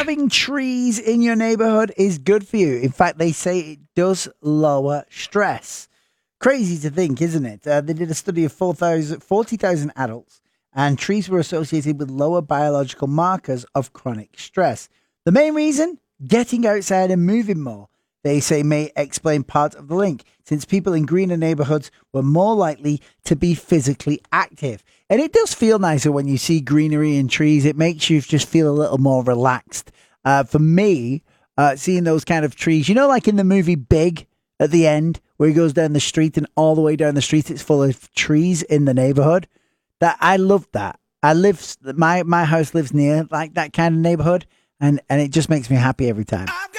having trees in your neighborhood is good for you. In fact, they say it does lower stress. Crazy to think, isn't it? They did a study of 40,000 adults, and trees were associated with lower biological markers of chronic stress. The main reason? Getting outside and moving more. They say may explain part of the link, since people in greener neighborhoods were more likely to be physically active. And it does feel nicer when you see greenery and trees. It makes you just feel a little more relaxed. For me, seeing those kind of trees, like in the movie Big at the end, where he goes down the street and all the way down the street, it's full of trees in the neighborhood. That I love that. My house lives near like that kind of neighborhood, and it just makes me happy every time.